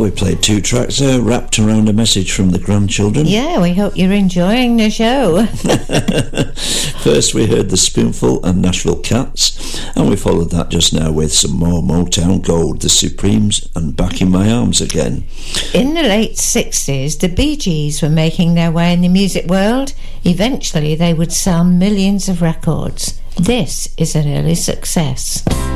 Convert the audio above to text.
Well, we played 2 tracks there, wrapped around a message from the grandchildren. Yeah, we hope you're enjoying the show. First, we heard The Spoonful and Nashville Cats, and we followed that just now with some more Motown Gold, The Supremes and Back in My Arms Again. In the late 60s, the Bee Gees were making their way in the music world. Eventually, they would sell millions of records. This is an early success.